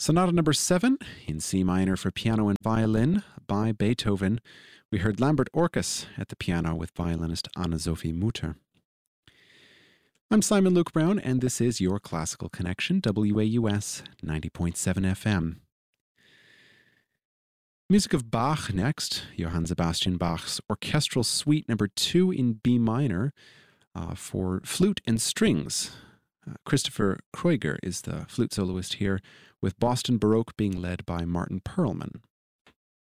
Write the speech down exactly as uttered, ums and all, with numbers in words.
Sonata number seven in C minor for piano and violin by Beethoven. We heard Lambert Orkus at the piano with violinist Anna-Sophie Mutter. I'm Simon Luke Brown, and this is your Classical Connection, W A U S ninety point seven F M. Music of Bach next, Johann Sebastian Bach's Orchestral Suite number two in B minor uh, for flute and strings. Uh, Christopher Kreuger is the flute soloist here, with Boston Baroque being led by Martin Perlman.